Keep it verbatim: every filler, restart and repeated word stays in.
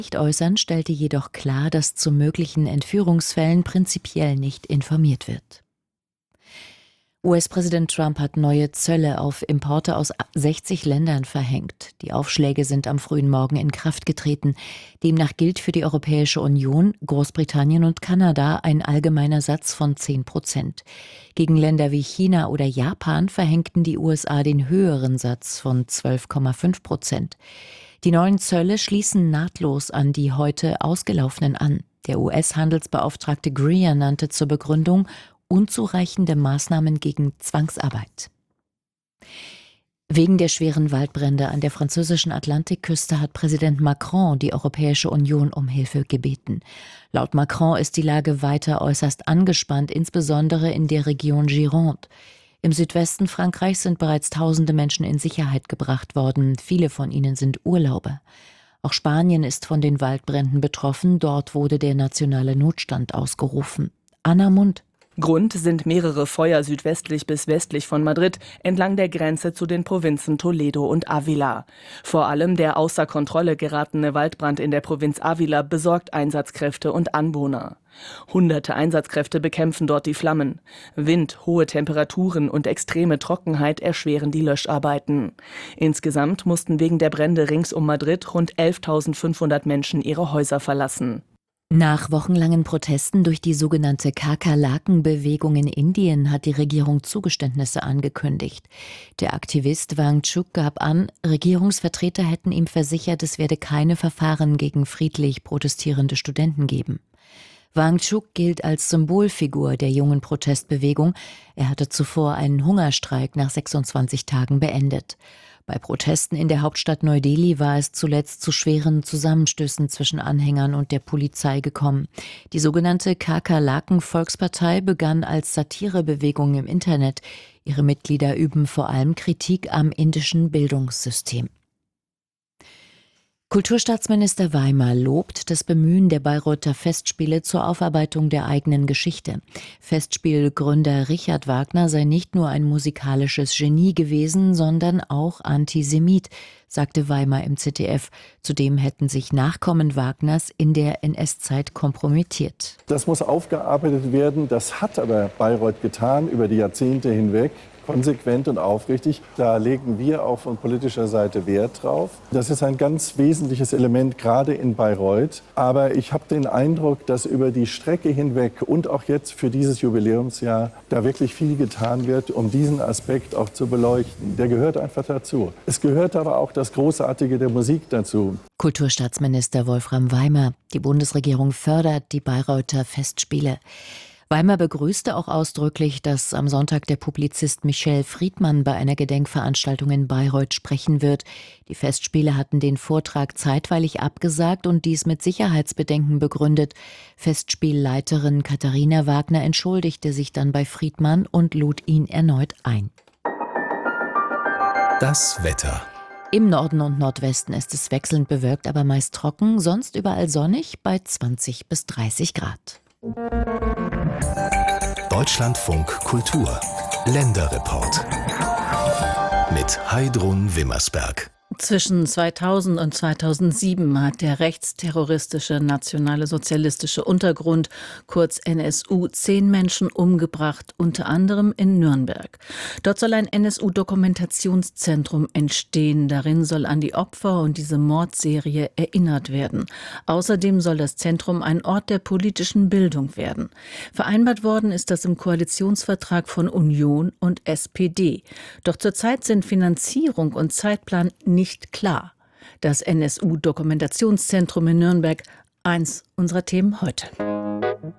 nicht äußern, stellte jedoch klar, dass zu möglichen Entführungsfällen prinzipiell nicht informiert wird. U S-Präsident Trump hat neue Zölle auf Importe aus sechzig Ländern verhängt. Die Aufschläge sind am frühen Morgen in Kraft getreten. Demnach gilt für die Europäische Union, Großbritannien und Kanada ein allgemeiner Satz von zehn Prozent. Gegen Länder wie China oder Japan verhängten die U S A den höheren Satz von zwölf Komma fünf Prozent. Die neuen Zölle schließen nahtlos an die heute ausgelaufenen an. Der U S-Handelsbeauftragte Greer nannte zur Begründung unzureichende Maßnahmen gegen Zwangsarbeit. Wegen der schweren Waldbrände an der französischen Atlantikküste hat Präsident Macron die Europäische Union um Hilfe gebeten. Laut Macron ist die Lage weiter äußerst angespannt, insbesondere in der Region Gironde. Im Südwesten Frankreichs sind bereits tausende Menschen in Sicherheit gebracht worden. Viele von ihnen sind Urlauber. Auch Spanien ist von den Waldbränden betroffen. Dort wurde der nationale Notstand ausgerufen. Anna Mund. Grund sind mehrere Feuer südwestlich bis westlich von Madrid, entlang der Grenze zu den Provinzen Toledo und Ávila. Vor allem der außer Kontrolle geratene Waldbrand in der Provinz Ávila besorgt Einsatzkräfte und Anwohner. Hunderte Einsatzkräfte bekämpfen dort die Flammen. Wind, hohe Temperaturen und extreme Trockenheit erschweren die Löscharbeiten. Insgesamt mussten wegen der Brände rings um Madrid rund elftausendfünfhundert Menschen ihre Häuser verlassen. Nach wochenlangen Protesten durch die sogenannte Kakerlaken-Bewegung in Indien hat die Regierung Zugeständnisse angekündigt. Der Aktivist Wangchuk gab an, Regierungsvertreter hätten ihm versichert, es werde keine Verfahren gegen friedlich protestierende Studenten geben. Wangchuk gilt als Symbolfigur der jungen Protestbewegung. Er hatte zuvor einen Hungerstreik nach sechsundzwanzig Tagen beendet. Bei Protesten in der Hauptstadt Neu-Delhi war es zuletzt zu schweren Zusammenstößen zwischen Anhängern und der Polizei gekommen. Die sogenannte Kakerlaken-Volkspartei begann als Satirebewegung im Internet. Ihre Mitglieder üben vor allem Kritik am indischen Bildungssystem. Kulturstaatsminister Weimar lobt das Bemühen der Bayreuther Festspiele zur Aufarbeitung der eigenen Geschichte. Festspielgründer Richard Wagner sei nicht nur ein musikalisches Genie gewesen, sondern auch Antisemit, sagte Weimar im Z D F. Zudem hätten sich Nachkommen Wagners in der N S-Zeit kompromittiert. Das muss aufgearbeitet werden. Das hat aber Bayreuth getan über die Jahrzehnte hinweg. Konsequent und aufrichtig. Da legen wir auch von politischer Seite Wert drauf. Das ist ein ganz wesentliches Element, gerade in Bayreuth. Aber ich habe den Eindruck, dass über die Strecke hinweg und auch jetzt für dieses Jubiläumsjahr da wirklich viel getan wird, um diesen Aspekt auch zu beleuchten. Der gehört einfach dazu. Es gehört aber auch das Großartige der Musik dazu. Kulturstaatsminister Wolfram Weimar. Die Bundesregierung fördert die Bayreuther Festspiele. Weimar begrüßte auch ausdrücklich, dass am Sonntag der Publizist Michel Friedmann bei einer Gedenkveranstaltung in Bayreuth sprechen wird. Die Festspiele hatten den Vortrag zeitweilig abgesagt und dies mit Sicherheitsbedenken begründet. Festspielleiterin Katharina Wagner entschuldigte sich dann bei Friedmann und lud ihn erneut ein. Das Wetter. Im Norden und Nordwesten ist es wechselnd bewölkt, aber meist trocken, sonst überall sonnig bei zwanzig bis dreißig Grad. Deutschlandfunk Kultur Länderreport mit Heidrun Wimmersberg. Zwischen zweitausend und zweitausendsieben hat der rechtsterroristische nationale sozialistische Untergrund, kurz N S U, zehn Menschen umgebracht, unter anderem in Nürnberg. Dort soll ein N S U-Dokumentationszentrum entstehen. Darin soll an die Opfer und diese Mordserie erinnert werden. Außerdem soll das Zentrum ein Ort der politischen Bildung werden. Vereinbart worden ist das im Koalitionsvertrag von Union und S P D. Doch zurzeit sind Finanzierung und Zeitplan nicht Nicht klar. Das N S U-Dokumentationszentrum in Nürnberg, eins unserer Themen heute.